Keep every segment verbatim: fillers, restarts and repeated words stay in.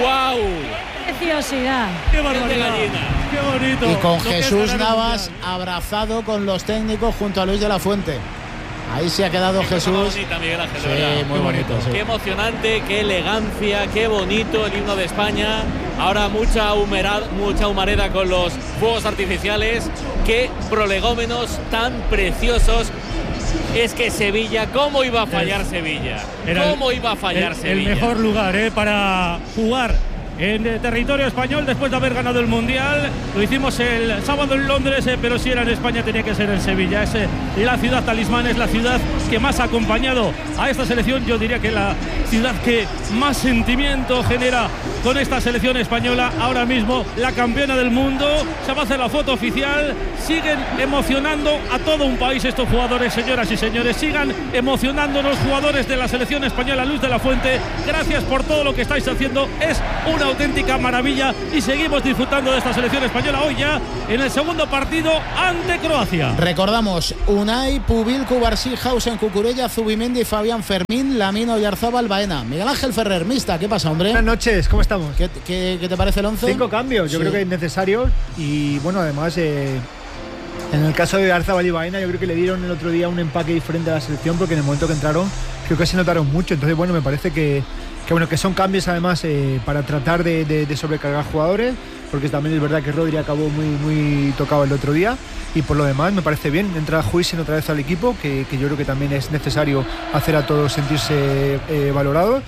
¡Guau! Preciosidad. ¡Qué barbaridad! ¡Qué bonito! Y con Lo Jesús Navas abrazado con los técnicos junto a Luis de la Fuente. Ahí se ha quedado Qué Jesús. bonita, Miguel Ángel, sí, ¿verdad? muy bonito. Sí. Qué emocionante, qué elegancia, qué bonito el himno de España. Ahora mucha humareda, mucha humareda con los fuegos artificiales. Qué prolegómenos tan preciosos. Es que Sevilla, ¿cómo iba a fallar Sevilla? ¿Cómo iba a fallar el, Sevilla? El mejor lugar eh, para jugar en territorio español después de haber ganado el Mundial. Lo hicimos el sábado en Londres, eh, pero si era en España tenía que ser en Sevilla. Es eh, la ciudad talismán, es la ciudad que más ha acompañado a esta selección. Yo diría que la ciudad que más sentimiento genera con esta selección española. Ahora mismo la campeona del mundo. Se va a hacer la foto oficial. Siguen emocionando a todo un país estos jugadores, señoras y señores. Sigan emocionando los jugadores de la selección española. Luis de la Fuente, gracias por todo lo que estáis haciendo. Es una auténtica maravilla y seguimos disfrutando de esta selección española hoy ya en el segundo partido ante Croacia. Recordamos: Unai, Pubil, Cubarsí, Hausen, Cucurella, Zubimendi, Fabián, Fermín, Lamino, Oyarzabal, Baena. Miguel Ángel Ferrer, mixta, ¿qué pasa, hombre? Buenas noches, ¿cómo estamos? ¿Qué, qué, qué te parece el once? Cinco cambios, yo sí. creo que es necesario y bueno, además eh, en el caso de Oyarzabal y Baena yo creo que le dieron el otro día un empaque diferente a la selección porque en el momento que entraron creo que se notaron mucho, entonces bueno, me parece que Que bueno, que son cambios además eh, para tratar de, de, de sobrecargar jugadores, porque también es verdad que Rodri acabó muy, muy tocado el otro día y por lo demás me parece bien. Entra Huijsen otra vez al equipo, que, que yo creo que también es necesario hacer a todos sentirse eh, valorados.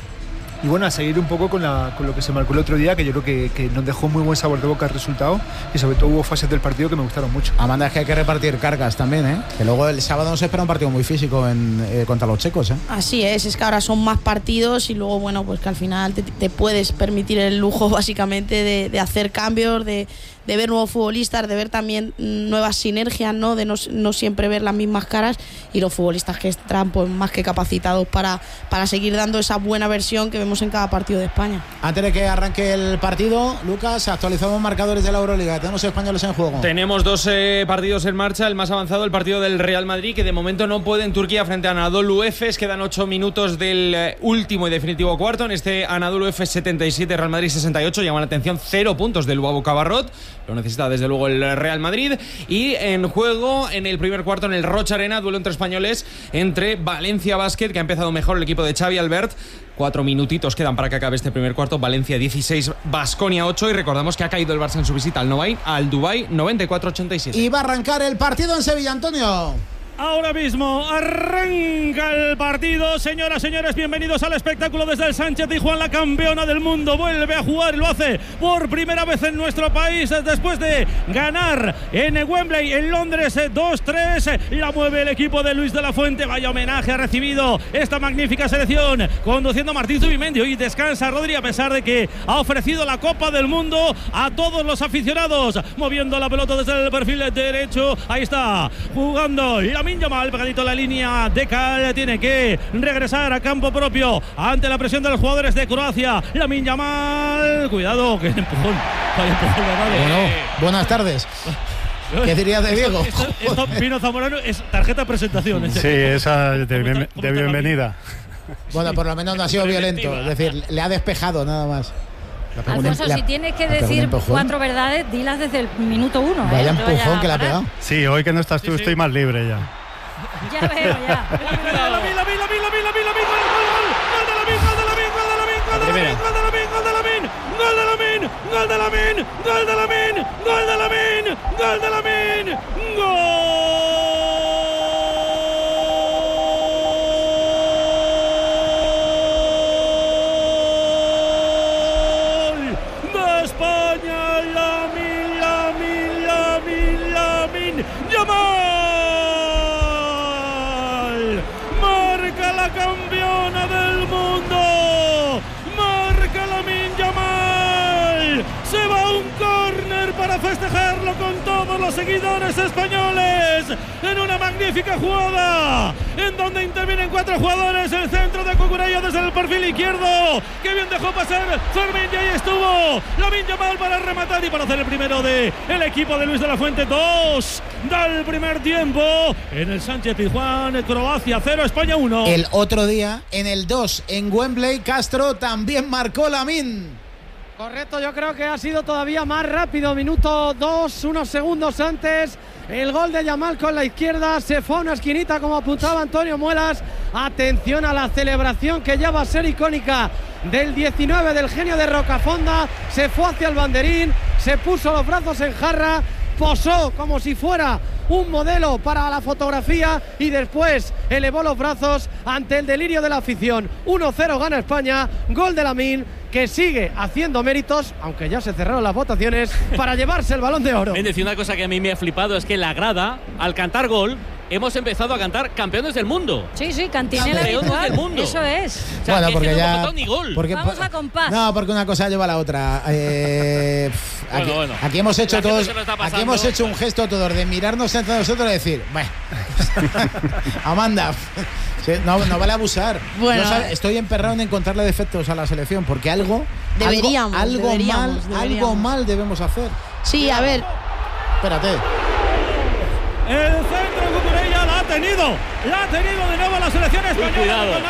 Y bueno, a seguir un poco con, la, con lo que se marcó el otro día, que yo creo que, que nos dejó muy buen sabor de boca el resultado y sobre todo hubo fases del partido que me gustaron mucho. Amanda, es que hay que repartir cargas también, ¿eh? Que luego el sábado nos espera un partido muy físico en, eh, contra los checos, ¿eh? Así es, es que ahora son más partidos y luego, bueno, pues que al final te, te puedes permitir el lujo básicamente de, de hacer cambios, de, de ver nuevos futbolistas, de ver también nuevas sinergias, ¿no? De no, no siempre ver las mismas caras y los futbolistas que están pues más que capacitados para, para seguir dando esa buena versión que vemos en cada partido de España. Antes de que arranque el partido, Lucas, actualizamos marcadores de la Euroliga. Tenemos españoles en juego. Tenemos dos eh, partidos en marcha. El más avanzado, el partido del Real Madrid, que de momento no puede en Turquía frente a Anadolu Efes. Quedan ocho minutos del eh, último y definitivo cuarto. En este Anadolu Efes setenta y siete, Real Madrid sesenta y ocho. Llama la atención cero puntos del Luabu Cabarrot. Lo necesita desde luego el Real Madrid. Y en juego, en el primer cuarto, en el Rocha Arena, duelo entre españoles, entre Valencia Basket, que ha empezado mejor el equipo de Xavi Albert. Cuatro minutitos quedan para que acabe este primer cuarto. Valencia dieciséis, Baskonia ocho. Y recordamos que ha caído el Barça en su visita al Novain, al Dubái noventa y cuatro ochenta y siete. Y va a arrancar el partido en Sevilla, Antonio. Ahora mismo arranca el partido. Señoras, señores, bienvenidos al espectáculo desde el Sánchez Pizjuán. La campeona del mundo vuelve a jugar y lo hace por primera vez en nuestro país después de ganar en Wembley, en Londres, dos tres. La mueve el equipo de Luis de la Fuente. Vaya homenaje ha recibido esta magnífica selección conduciendo a Martín Zubimendi. Hoy descansa Rodri a pesar de que ha ofrecido la Copa del Mundo a todos los aficionados. Moviendo la pelota desde el perfil derecho. Ahí está jugando la Lamine Yamal, pegadito a la línea de Cal, tiene que regresar a campo propio ante la presión de los jugadores de Croacia. Lamine Yamal, cuidado, que empujón, vaya empujón le ha dado. Bueno, buenas tardes. ¿Qué dirías de Diego? Esto, esto, esto Pino Zamorano, es tarjeta de presentación. Sí, esa de, bien, de bienvenida. Bueno, por lo menos no ha sido violento, es decir, le ha despejado nada más. Alfonso, si tienes que decir cuatro verdades, dilas desde el minuto uno. Vaya ¿eh? empujón que le ha pegado. Sí, hoy que no estás tú, sí, sí. Estoy más libre ya. Ya veo, ya. Gol de Lamine, gol de Lamine, gol de Lamine, gol de Lamine, gol de España. Lamine, Lamine, Lamine, Lamine Yamal marca la campeona del mundo, marca Lamine Yamal. Se va a un córner para festejarlo con todos los seguidores españoles en una magnífica jugada en donde intervienen cuatro jugadores. El centro de Cucurella desde el perfil izquierdo, que bien dejó pasar Fermín, y ahí estuvo Lamine Yamal para rematar y para hacer el primero de el equipo de Luis de la Fuente. Dos del primer tiempo en el Sánchez Pizjuán. Croacia cero, España uno. El otro día, en el dos, en Wembley, Castro también marcó Lamine. Correcto, yo creo que ha sido todavía más rápido. Minuto dos, unos segundos antes. El gol de Yamal con la izquierda. Se fue a una esquinita como apuntaba Antonio Muelas. Atención a la celebración que ya va a ser icónica del diecinueve del genio de Rocafonda. Se fue hacia el banderín. Se puso los brazos en jarra. Posó como si fuera un modelo para la fotografía y después elevó los brazos ante el delirio de la afición. uno cero gana España. Gol de Lamine, que sigue haciendo méritos, aunque ya se cerraron las votaciones, para llevarse el Balón de Oro. Es decir, una cosa que a mí me ha flipado es que la grada, al cantar gol, hemos empezado a cantar campeones del mundo. Sí, sí, cantinela campeones del mundo. Eso es. O sea, bueno, es porque que no ya. hemos votado ni gol. Porque, Vamos a compás. No, porque una cosa lleva a la otra. Eh, bueno, aquí, bueno. aquí hemos hecho La gente todos. se lo está Aquí pasando. hemos hecho un gesto todos de mirarnos entre nosotros y decir, bueno, Amanda. Sí, no, no vale abusar. Bueno. Yo, ¿sabes? Estoy emperrado en encontrarle defectos a la selección porque algo. Deberíamos, Algo, algo deberíamos, mal, deberíamos. algo mal debemos hacer. Sí, a ver. Espérate. El centro Cucurella la ha tenido. La ha tenido de nuevo la selección española. Cuidado.